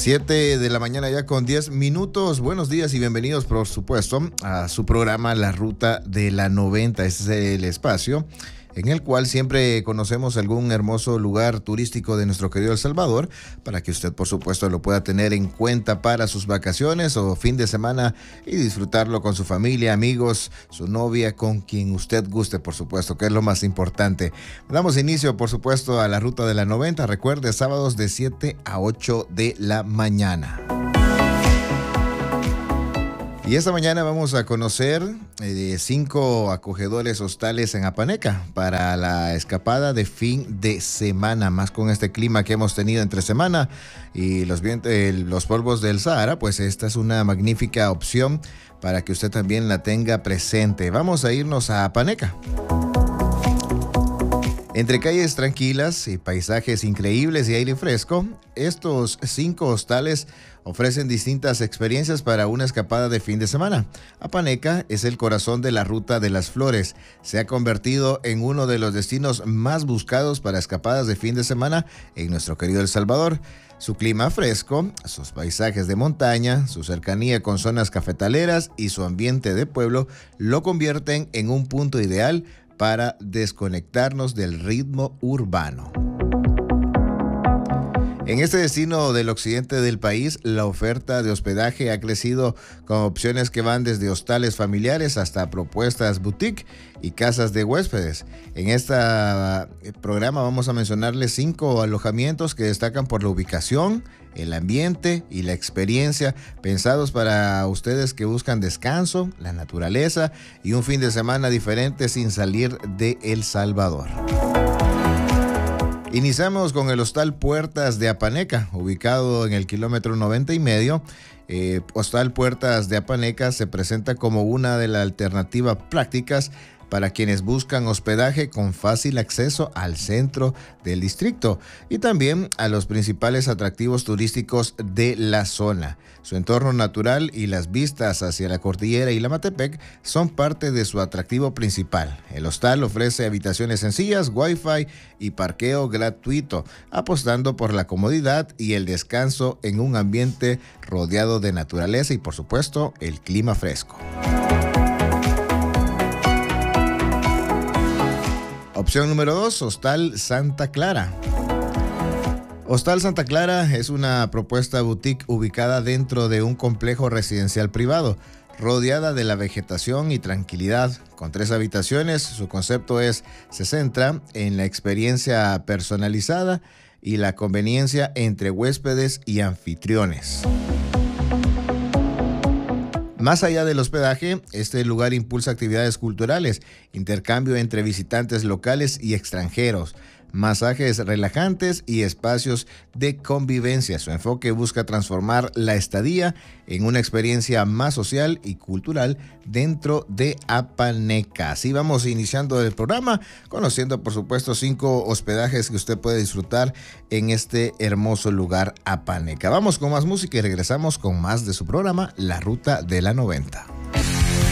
7 de la mañana ya con 10 minutos. Buenos días y bienvenidos, por supuesto, a su programa La Ruta de la 90. Este es el espacio en el cual siempre conocemos algún hermoso lugar turístico de nuestro querido El Salvador, para que usted, por supuesto, lo pueda tener en cuenta para sus vacaciones o fin de semana y disfrutarlo con su familia, amigos, su novia, con quien usted guste, por supuesto, que es lo más importante. Damos inicio, por supuesto, a la Ruta de la 90. Recuerde, sábados de 7 a 8 de la mañana. Y esta mañana vamos a conocer 5 acogedores hostales en Apaneca para la escapada de fin de semana, más con este clima que hemos tenido entre semana y los polvos del Sahara. Pues esta es una magnífica opción para que usted también la tenga presente. Vamos a irnos a Apaneca. Entre calles tranquilas y paisajes increíbles y aire fresco, estos 5 hostales ofrecen distintas experiencias para una escapada de fin de semana. Apaneca es el corazón de la Ruta de las Flores. Se ha convertido en uno de los destinos más buscados para escapadas de fin de semana en nuestro querido El Salvador. Su clima fresco, sus paisajes de montaña, su cercanía con zonas cafetaleras y su ambiente de pueblo lo convierten en un punto ideal para desconectarnos del ritmo urbano. En este destino del occidente del país, la oferta de hospedaje ha crecido con opciones que van desde hostales familiares hasta propuestas boutique y casas de huéspedes. En este programa vamos a mencionarles 5 alojamientos que destacan por la ubicación, el ambiente y la experiencia, pensados para ustedes que buscan descanso, la naturaleza y un fin de semana diferente sin salir de El Salvador. Iniciamos con el Hostal Puertas de Apaneca, ubicado en el kilómetro 90.5. Hostal Puertas de Apaneca se presenta como una de las alternativas prácticas para quienes buscan hospedaje con fácil acceso al centro del distrito y también a los principales atractivos turísticos de la zona. Su entorno natural y las vistas hacia la cordillera y la Matepec son parte de su atractivo principal. El hostal ofrece habitaciones sencillas, wifi y parqueo gratuito, apostando por la comodidad y el descanso en un ambiente rodeado de naturaleza y, por supuesto, el clima fresco. Opción número 2, Hostal Santa Clara. Hostal Santa Clara es una propuesta boutique ubicada dentro de un complejo residencial privado, rodeada de la vegetación y tranquilidad. Con 3 habitaciones, su concepto se centra en la experiencia personalizada y la conveniencia entre huéspedes y anfitriones. Más allá del hospedaje, este lugar impulsa actividades culturales, intercambio entre visitantes locales y extranjeros, masajes relajantes y espacios de convivencia. Su enfoque busca transformar la estadía en una experiencia más social y cultural dentro de Apaneca. Así vamos iniciando el programa, conociendo por supuesto 5 hospedajes que usted puede disfrutar en este hermoso lugar Apaneca. Vamos con más música y regresamos con más de su programa La Ruta de la 90.